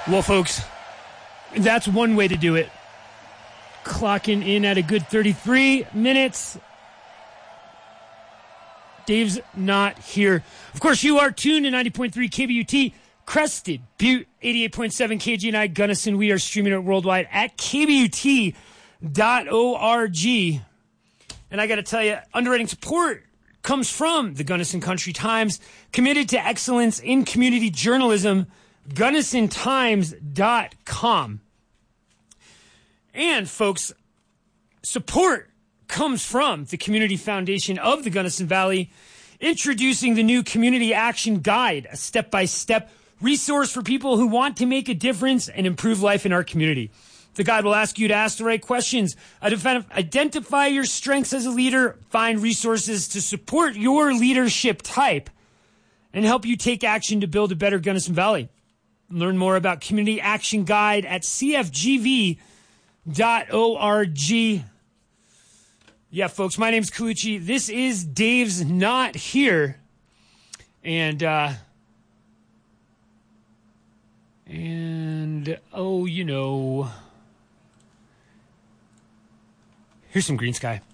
Well, folks, that's one way to do it. Clocking in at a good 33 minutes. Dave's not here. Of course, you are tuned to 90.3 KBUT, Crested Butte, 88.7 KGNI Gunnison. We are streaming it worldwide at KBUT.org. And I got to tell you, underwriting support comes from the Gunnison Country Times, committed to excellence in community journalism, GunnisonTimes.com. And, folks, support comes from the Community Foundation of the Gunnison Valley, introducing the new Community Action Guide, a step-by-step resource for people who want to make a difference and improve life in our community. The guide will ask you to ask the right questions, identify your strengths as a leader, find resources to support your leadership type, and help you take action to build a better Gunnison Valley. Learn more about Community Action Guide at cfgv.org. Yeah, folks, my name's Colucci. This is Dave's Not Here. And oh, you know, here's some Green Sky.